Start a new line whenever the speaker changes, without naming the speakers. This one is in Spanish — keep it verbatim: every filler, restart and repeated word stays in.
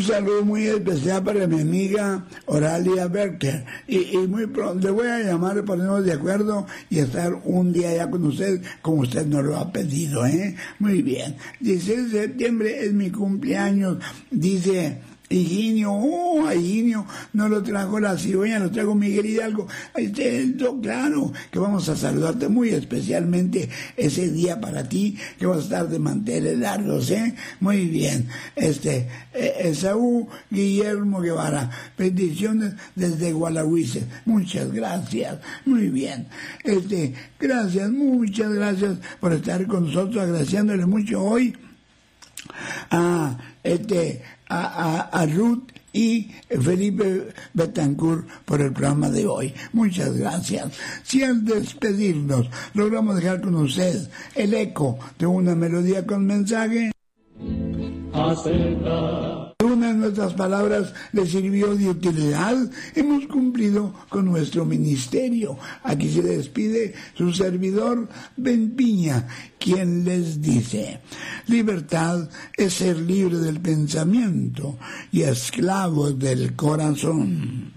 saludo muy especial para mi amiga Oralia Berker. Y, y muy pronto le voy a llamar, ponernos de acuerdo y estar un día ya con usted, como usted nos lo ha pedido, ¿eh? Muy bien. dieciséis de septiembre es mi cumpleaños, dice Higinio. Oh, Higinio, no lo trajo la cigüeña, lo trajo Miguel Hidalgo. Este, claro, que vamos a saludarte muy especialmente ese día para ti, que vas a estar de manteles largos, ¿eh? Muy bien. Este, eh, Esaú Guillermo Guevara, bendiciones desde Gualahuises. Muchas gracias. Muy bien. Este, gracias, muchas gracias por estar con nosotros, agradeciéndole mucho hoy a este a, a, a Ruth y Felipe Betancourt por el programa de hoy. Muchas gracias. Si al despedirnos logramos dejar con usted el eco de una melodía con mensaje, acepta. Una de nuestras palabras le sirvió de utilidad, hemos cumplido con nuestro ministerio. Aquí se despide su servidor Ben Piña, quien les dice: libertad es ser libre del pensamiento y esclavo del corazón.